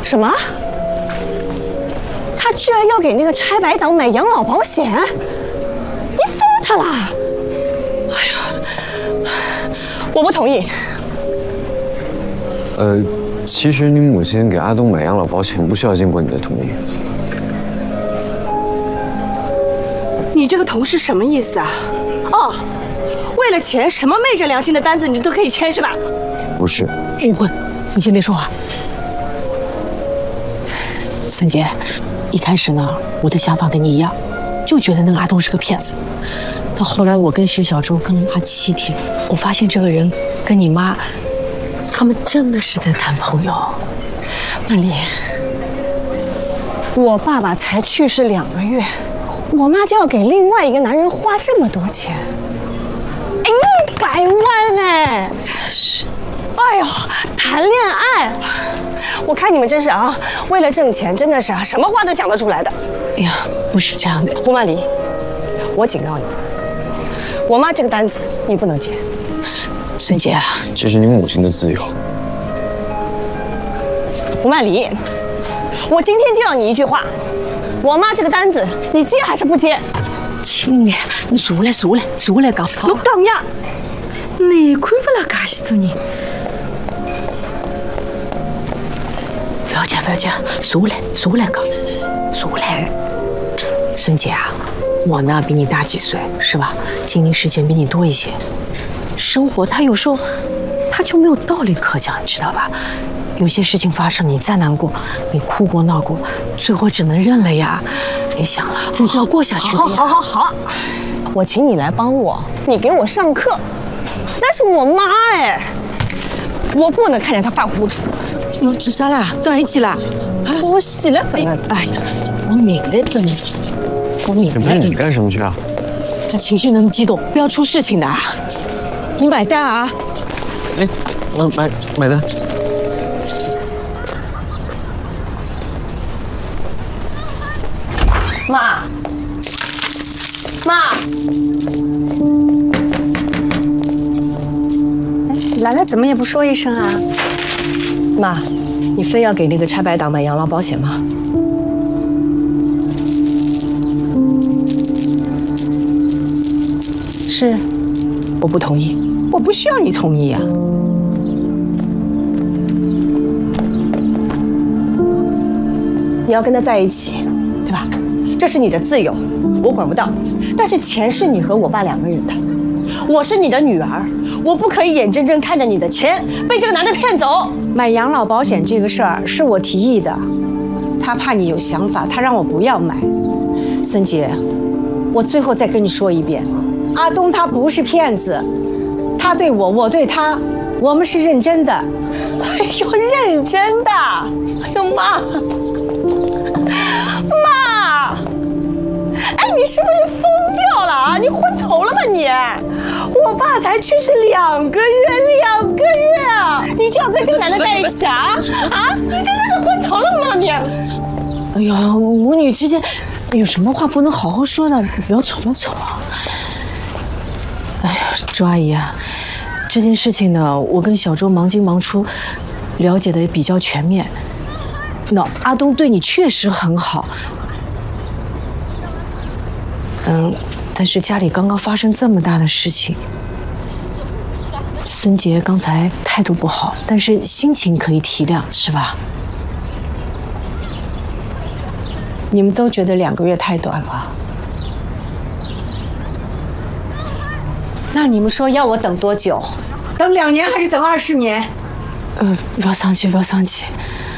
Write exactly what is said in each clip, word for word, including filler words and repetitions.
什么？他居然要给那个拆白党买养老保险？你疯他了！哎呀，我不同意。 呃，其实你母亲给阿东买养老保险不需要经过你的同意。 你这个同事什么意思啊？哦，为了钱，什么昧着良心的单子你都可以签是吧？ 不是。 误会，你先别说话。孙姐，一开始呢，我的想法跟你一样，就觉得那个阿东是个骗子。到后来，我跟薛小周跟了他七天，我发现这个人跟你妈，他们真的是在谈朋友。 曼丽，我爸爸才去世两个月，我妈就要给另外一个男人花这么多钱，一百万哎！ 是。 哎呦，谈恋爱，我看你们真是啊，为了挣钱，真的是啊，什么话都想得出来的。 哎呀，不是这样的， 胡曼丽，我警告你，我妈这个单子你不能接。 孙姐啊， 这是你母亲的自由。 胡曼丽，我今天就要你一句话，我妈这个单子你接还是不接？ 亲爱，你坐来坐来坐来讲。 我讲呀， 你看不了介许多人。不要紧，不要紧，坐来，坐来讲，坐来。孙姐啊，我呢比你大几岁，是吧？经历时间比你多一些，生活它有时候它就没有道理可讲，你知道吧？有些事情发生，你再难过，你哭过闹过，最后只能认了呀。别想了，日子要过下去。 好，好，好，好，我请你来帮我，你给我上课，那是我妈哎，我不能看见她犯糊涂。 我做啥啦？断一起啦！ 我洗了怎么？ 哎呀，我明白真的是，我明白。 不是你干什么去啊？ 他情绪那么激动，不要出事情的。你买单啊！ 哎，我买买单。 妈，妈， 来了怎么也不说一声啊？ 妈，你非要给那个拆白党买养老保险吗？ 是， 我不同意。 我不需要你同意啊。 你要跟他在一起，对吧？这是你的自由，我管不到。但是钱是你和我爸两个人的，我是你的女儿，我不可以眼睁睁看着你的钱被这个男的骗走。 买养老保险这个事儿是我提议的，他怕你有想法，他让我不要买。孙姐，我最后再跟你说一遍，阿东他不是骗子，他对我，我对他，我们是认真的。 哎呦，认真的！哎呦妈，妈，哎，你是不是疯掉了啊？你昏头了吧你？我爸才去世两个月，两个月啊，你就要跟这个男的在一起啊？啊，你真的是昏头了吗你？ 哎呀，母女之间有什么话不能好好说的？不要吵，不要吵啊！哎呀，周阿姨啊，这件事情呢，我跟小周忙进忙出，了解的也比较全面。那阿东对你确实很好，嗯，但是家里刚刚发生这么大的事情，孙杰刚才态度不好，但是心情可以体谅，是吧？ 你们都觉得两个月太短了，那你们说要我等多久？等两年还是等二十年？ 呃，不要生气，不要生气。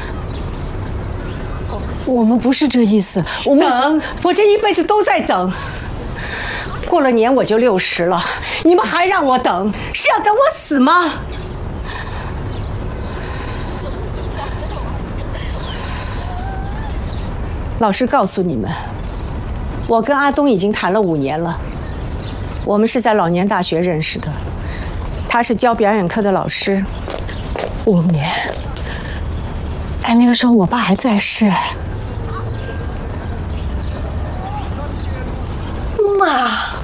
我们不是这意思，我们等，我这一辈子都在等。过了年我就六十了，你们还让我等，是要等我死吗？老实告诉你们，我跟阿东已经谈了五年了，我们是在老年大学认识的，他是教表演课的老师。 五年，哎，那个时候我爸还在世。 妈。